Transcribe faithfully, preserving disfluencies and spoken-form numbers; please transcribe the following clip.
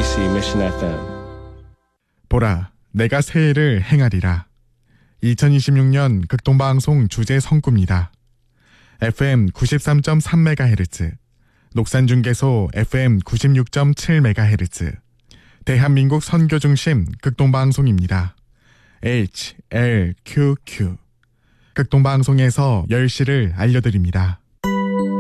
엠비씨 Mission 에프엠. 보라, 내가 새해를 행하리라. 이천이십육 년 극동방송 주제 성구입니다. 에프엠 구십삼 점 삼 메가헤르츠, 녹산중계소 에프엠 구십육 점 칠 메가헤르츠, 대한민국 선교중심 극동방송입니다. 에이치 엘 큐 큐. 극동방송에서 열 시를 알려드립니다.